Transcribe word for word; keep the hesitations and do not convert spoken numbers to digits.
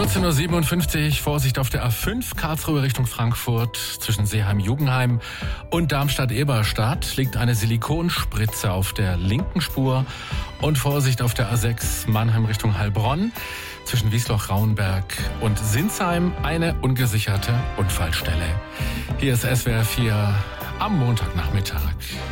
vierzehn Uhr siebenundfünfzig, Vorsicht auf der A fünf, Karlsruhe Richtung Frankfurt. Zwischen Seeheim-Jugenheim und Darmstadt-Eberstadt liegt eine Silikonspritze auf der linken Spur. Und Vorsicht auf der A sechs, Mannheim Richtung Heilbronn. Zwischen Wiesloch-Rauenberg und Sinsheim eine ungesicherte Unfallstelle. Hier ist S W R vier am Montagnachmittag.